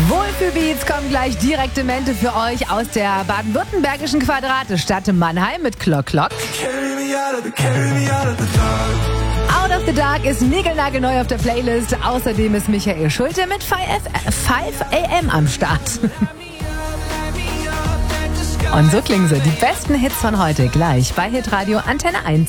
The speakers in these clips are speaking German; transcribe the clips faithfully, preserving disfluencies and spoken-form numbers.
Wohlfühlbeats kommen gleich direkte Mente für euch aus der baden-württembergischen Quadratestadt Mannheim mit Clock Clock. Out of the Dark ist niegelnagelneu auf der Playlist. Außerdem ist Michael Schulte mit fünf a m am Start. Und so klingen sie, die besten Hits von heute, gleich bei Hitradio Antenne eins.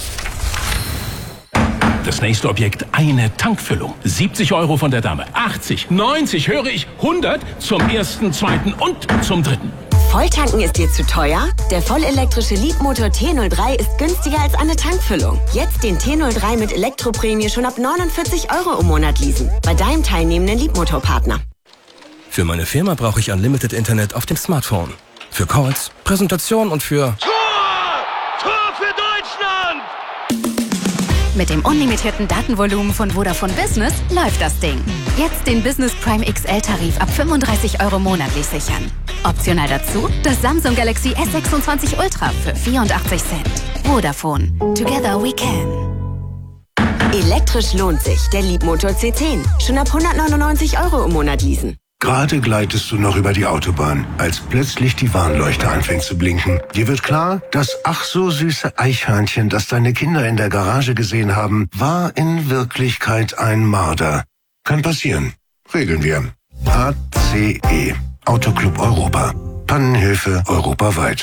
Das nächste Objekt, eine Tankfüllung. siebzig Euro von der Dame, achtzig, neunzig, höre ich, hundert zum ersten, zweiten und zum dritten. Volltanken ist dir zu teuer? Der vollelektrische Leapmotor T null drei ist günstiger als eine Tankfüllung. Jetzt den T null drei mit Elektroprämie schon ab neunundvierzig Euro im Monat leasen. Bei deinem teilnehmenden Leapmotor-Partner. Für meine Firma brauche ich Unlimited Internet auf dem Smartphone. Für Calls, Präsentation und für... Tor! Tor für Deutschland! Mit dem unlimitierten Datenvolumen von Vodafone Business läuft das Ding. Jetzt den Business Prime X L-Tarif ab fünfunddreißig Euro monatlich sichern. Optional dazu das Samsung Galaxy S sechsundzwanzig Ultra für vierundachtzig Cent. Vodafone. Together we can. Elektrisch lohnt sich. Der Leapmotor C zehn. Schon ab hundertneunundneunzig Euro im Monat leasen. Gerade gleitest du noch über die Autobahn, als plötzlich die Warnleuchte anfängt zu blinken. Dir wird klar, das ach so süße Eichhörnchen, das deine Kinder in der Garage gesehen haben, war in Wirklichkeit ein Marder. Kann passieren. Regeln wir. A C E. Autoclub Europa. Pannenhilfe europaweit.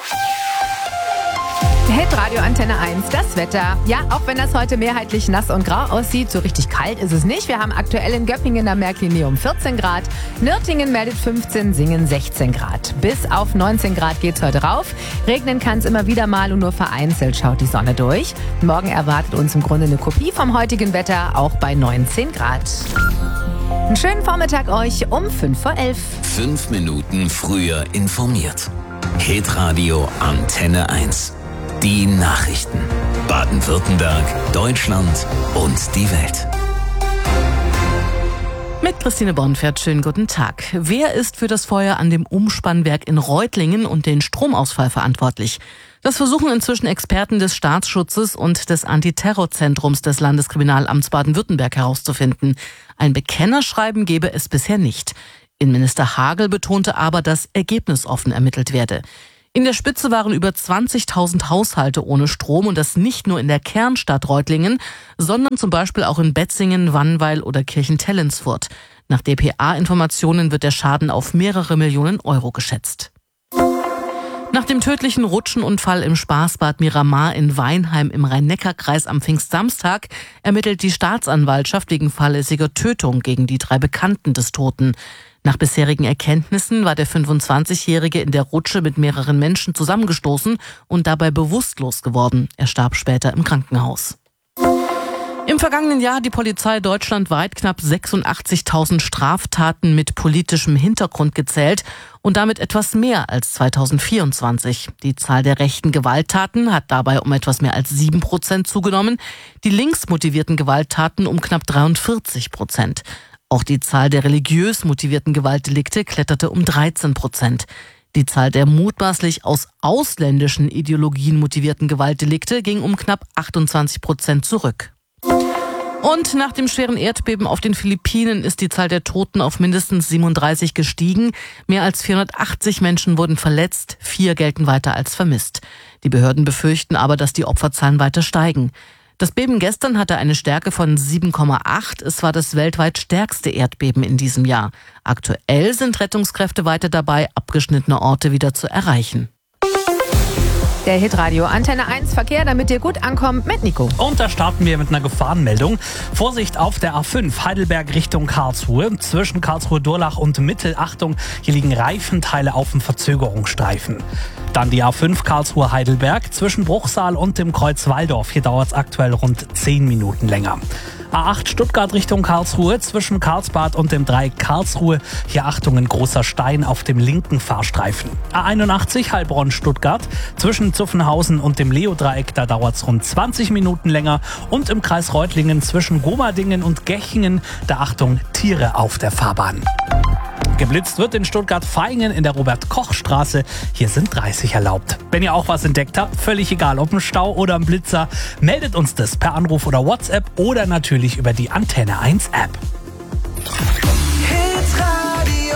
Hitradio Antenne eins, das Wetter. Ja, auch wenn das heute mehrheitlich nass und grau aussieht, so richtig kalt ist es nicht. Wir haben aktuell in Göppingen am Märklinium vierzehn Grad, Nürtingen meldet fünfzehn, Singen sechzehn Grad. Bis auf neunzehn Grad geht's heute rauf. Regnen kann es immer wieder mal und nur vereinzelt schaut die Sonne durch. Morgen erwartet uns im Grunde eine Kopie vom heutigen Wetter, auch bei neunzehn Grad. Einen schönen Vormittag euch um fünf vor elf. Fünf Minuten früher informiert. Hitradio Antenne eins. Die Nachrichten. Baden-Württemberg, Deutschland und die Welt. Mit Christine Bornfeld, schönen guten Tag. Wer ist für das Feuer an dem Umspannwerk in Reutlingen und den Stromausfall verantwortlich? Das versuchen inzwischen Experten des Staatsschutzes und des Antiterrorzentrums des Landeskriminalamts Baden-Württemberg herauszufinden. Ein Bekennerschreiben gebe es bisher nicht. Innenminister Hagel betonte aber, dass ergebnisoffen ermittelt werde. In der Spitze waren über zwanzigtausend Haushalte ohne Strom und das nicht nur in der Kernstadt Reutlingen, sondern zum Beispiel auch in Betzingen, Wannweil oder Kirchentellensfurt. Nach D P A-Informationen wird der Schaden auf mehrere Millionen Euro geschätzt. Nach dem tödlichen Rutschenunfall im Spaßbad Miramar in Weinheim im Rhein-Neckar-Kreis am Pfingstsamstag ermittelt die Staatsanwaltschaft wegen fahrlässiger Tötung gegen die drei Bekannten des Toten. Nach bisherigen Erkenntnissen war der fünfundzwanzigjährige in der Rutsche mit mehreren Menschen zusammengestoßen und dabei bewusstlos geworden. Er starb später im Krankenhaus. Im vergangenen Jahr hat die Polizei deutschlandweit knapp sechsundachtzigtausend Straftaten mit politischem Hintergrund gezählt und damit etwas mehr als zweitausendvierundzwanzig. Die Zahl der rechten Gewalttaten hat dabei um etwas mehr als sieben Prozent zugenommen, die linksmotivierten Gewalttaten um knapp dreiundvierzig Prozent. Auch die Zahl der religiös motivierten Gewaltdelikte kletterte um dreizehn Prozent. Die Zahl der mutmaßlich aus ausländischen Ideologien motivierten Gewaltdelikte ging um knapp achtundzwanzig Prozent zurück. Und nach dem schweren Erdbeben auf den Philippinen ist die Zahl der Toten auf mindestens siebenunddreißig gestiegen. Mehr als vierhundertachtzig Menschen wurden verletzt, vier gelten weiter als vermisst. Die Behörden befürchten aber, dass die Opferzahlen weiter steigen. Das Beben gestern hatte eine Stärke von sieben Komma acht. Es war das weltweit stärkste Erdbeben in diesem Jahr. Aktuell sind Rettungskräfte weiter dabei, abgeschnittene Orte wieder zu erreichen. Der Hitradio Antenne eins Verkehr, damit ihr gut ankommt, mit Nico. Und da starten wir mit einer Gefahrenmeldung. Vorsicht auf der A fünf, Heidelberg Richtung Karlsruhe. Zwischen Karlsruhe-Durlach und Mittel, Achtung, hier liegen Reifenteile auf dem Verzögerungsstreifen. Dann die A fünf Karlsruhe-Heidelberg zwischen Bruchsal und dem Kreuz Walldorf. Hier dauert es aktuell rund zehn Minuten länger. A acht Stuttgart Richtung Karlsruhe zwischen Karlsbad und dem Dreieck Karlsruhe. Hier Achtung, ein großer Stein auf dem linken Fahrstreifen. A einundachtzig Heilbronn Stuttgart zwischen Zuffenhausen und dem Leo-Dreieck. Da dauert es rund zwanzig Minuten länger. Und im Kreis Reutlingen zwischen Gomadingen und Gechingen. Da Achtung, Tiere auf der Fahrbahn. Geblitzt wird in Stuttgart-Vaihingen in der Robert-Koch-Straße. Hier sind dreißig erlaubt. Wenn ihr auch was entdeckt habt, völlig egal, ob ein Stau oder ein Blitzer, meldet uns das per Anruf oder WhatsApp oder natürlich über die Antenne eins App. Hitradio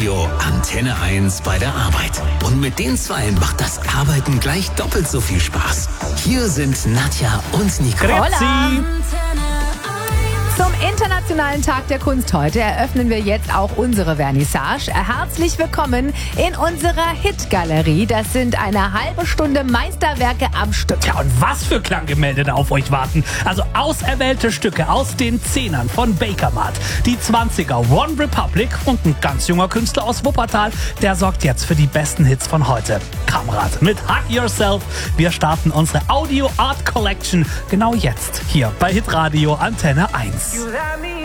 Radio Antenne eins bei der Arbeit. Und mit den Zweien macht das Arbeiten gleich doppelt so viel Spaß. Hier sind Nadja und Nicole. Hola. Zum Internationalen Tag der Kunst heute eröffnen wir jetzt auch unsere Vernissage. Herzlich willkommen in unserer Hitgalerie. Das sind eine halbe Stunde Meisterwerke am Stück. Ja, und was für Klanggemälde da auf euch warten. Also auserwählte Stücke aus den Zehnern von Bakermat, die Zwanziger One Republic und ein ganz junger Künstler aus Wuppertal, der sorgt jetzt für die besten Hits von heute. Kamrat mit Hug Yourself. Wir starten unsere Audio Art Collection genau jetzt hier bei Hitradio Antenne eins. You let me